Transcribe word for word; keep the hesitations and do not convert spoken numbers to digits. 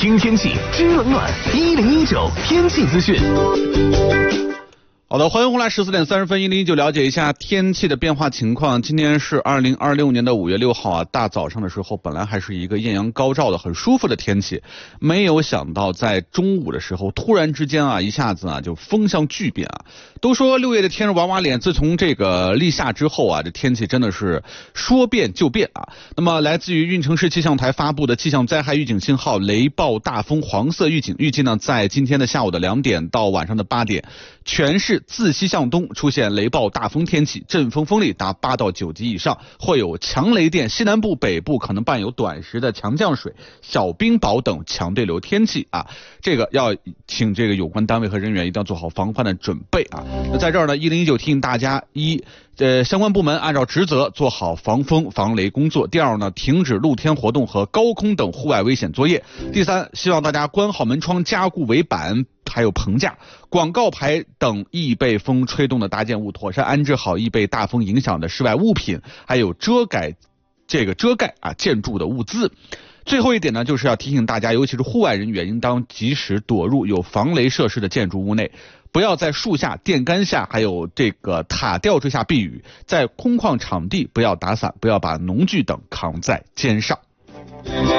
听天气，知冷暖。一零一九天气资讯。 好的，欢迎回来，十四点三十分，一零一九了解一下天气的变化情况。今天是二零二六年的五月六号啊，大早上的时候本来还是一个艳阳高照的很舒服的天气，没有想到在中午的时候突然之间啊，一下子啊就风向巨变啊。都说六月的天是娃娃脸，自从这个立夏之后啊，这天气真的是说变就变啊。那么来自于运城市气象台发布的气象灾害预警信号雷暴大风黄色预警，预计呢在今天的下午的两点到晚上的八点，全市自西向东出现雷暴大风天气，阵风风力达八到九级以上，会有强雷电，西南部北部可能伴有短时的强降水、小冰雹等强对流天气啊。这个要请这个有关单位和人员一定要做好防范的准备啊。那在这儿呢，一零一九提醒大家：一，呃，相关部门按照职责做好防风防雷工作；第二呢，停止露天活动和高空等户外危险作业；第三，希望大家关好门窗，加固围板。还有棚架、广告牌等易被风吹动的搭建物，妥善安置好易被大风影响的室外物品，还有遮盖这个遮盖啊建筑的物资。最后一点呢，就是要提醒大家，尤其是户外人员，应当及时躲入有防雷设施的建筑物内，不要在树下、电杆下，还有这个塔吊坠下避雨。在空旷场地不要打伞，不要把农具等扛在肩上。